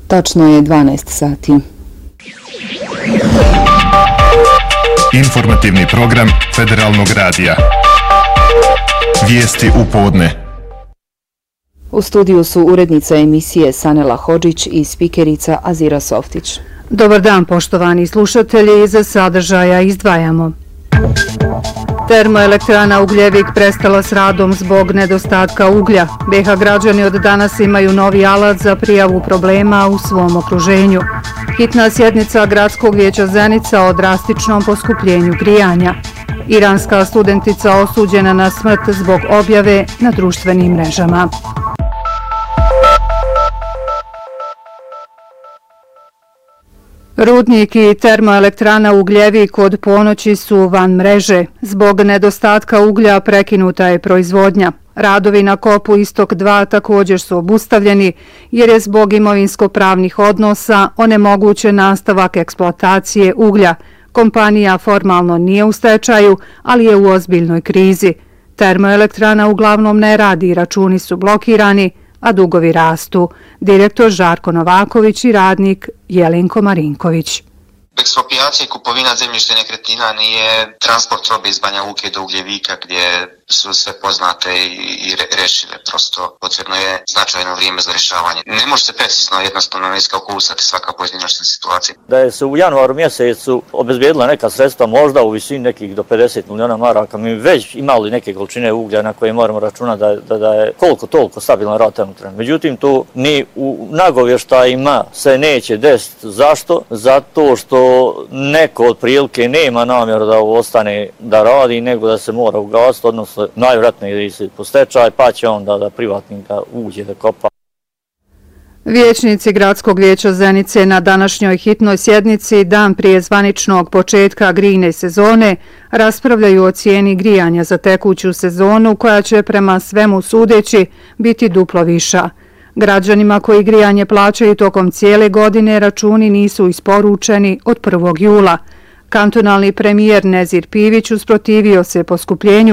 Tačno je 12 sati. Informativni program Federalnog radija. Vijesti u podne. U studiju su urednica emisije Sanela Hodžić i spikerica Azira Softić. Dobar dan, poštovani slušatelji, za sadržaja izdvajamo. Termoelektrana Ugljevik prestala s radom zbog nedostatka uglja. BiH građani od danas imaju novi alat za prijavu problema u svom okruženju. Hitna sjednica Gradskog vijeća Zenica o drastičnom poskupljenju grijanja. Iranska studentica osuđena na smrt zbog objave na društvenim mrežama. Rudnik i termoelektrana Ugljevik od ponoći su van mreže. Zbog nedostatka uglja prekinuta je proizvodnja. Radovi na kopu Istok 2 također su obustavljeni jer je zbog imovinsko-pravnih odnosa onemogućen nastavak eksploatacije uglja. Kompanija formalno nije u stečaju, ali je u ozbiljnoj krizi. Termoelektrana uglavnom ne radi, računi su blokirani, a dugovi rastu. Direktor Žarko Novaković i radnik Jelenko Marinković. Eksproprijacija i kupovina zemljišta nekretnina nije transport robe iz Banja Luke do Ugljevika gdje su sve poznate i rešile. Prosto potrebno je značajno vrijeme za rješavanje. Ne može se precizno jednostavno iskalkulisati svaka pojedinačna situacija. Da je se u januaru mjesecu obezbijedila neka sredstva možda u visini nekih do 50 miliona maraka, mi već imali neke količine uglja na koje moramo računati da je koliko toliko stabilan rad trenutno. Međutim, tu ni u nagovještajima se neće desiti. Zašto? Zato što neko od prilike nema namjeru da ovo ostane da radi, nego da se mora ugasiti, odnosno najvjerojatnije ide se po stečaj, pa će onda da privatnika uđe da kopa. Vijećnici Gradskog vijeća Zenice na današnjoj hitnoj sjednici, dan prije zvaničnog početka grijne sezone, raspravljaju o cijeni grijanja za tekuću sezonu koja će prema svemu sudeći biti duplo viša. Građanima koji grijanje plaćaju tokom cijele godine računi nisu isporučeni od 1. jula. Kantonalni premijer Nezir Pivić usprotivio se poskupljenju